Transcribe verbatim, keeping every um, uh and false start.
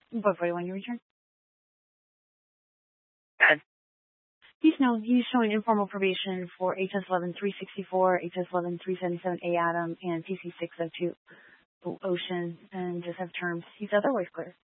Before you want your return? Good. Please know he's showing informal probation for H S eleven three sixty-four, H S eleven three seventy-seven A Adam, and P C six oh two Ocean, and just have terms. He's otherwise clear.